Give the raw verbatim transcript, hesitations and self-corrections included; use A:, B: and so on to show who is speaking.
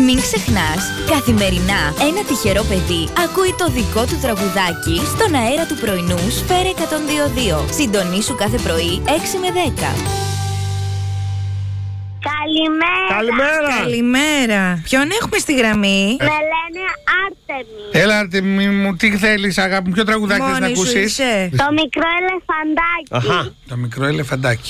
A: Μην ξεχνάς, καθημερινά ένα τυχερό παιδί ακούει το δικό του τραγουδάκι στον αέρα του πρωινού Σφαίρα εκατόν δύο κόμμα δύο. Συντονίσου κάθε πρωί έξι με δέκα.
B: Καλημέρα.
C: Καλημέρα.
D: Καλημέρα. Ποιον έχουμε στη γραμμή?
B: Με λένε Άρτεμι.
C: Έλα, Άρτεμι μου, τι θέλεις, αγάπη μου, ποιο τραγουδάκι θες να
D: Μόνη σου
C: ακούσεις?
D: είσαι?
B: Το μικρό ελεφαντάκι.
C: Αχα. Το μικρό ελεφαντάκι.